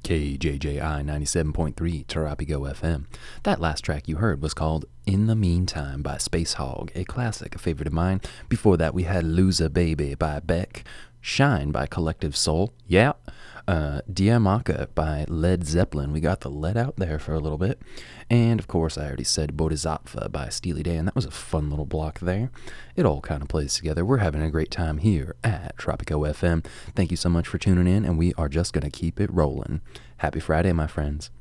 KJJI 97.3 Tarapigo FM. That last track you heard was called In the Meantime by Space Hog, a classic, a favorite of mine. Before that, we had Loser Baby by Beck, Shine by Collective Soul, yeah, Diamaka by Led Zeppelin. We got the lead out there for a little bit. And, of course, I already said Bodhisattva by Steely Dan. That was a fun little block there. It all kind of plays together. We're having a great time here at Tropico FM. Thank you so much for tuning in, and we are just going to keep it rolling. Happy Friday, my friends.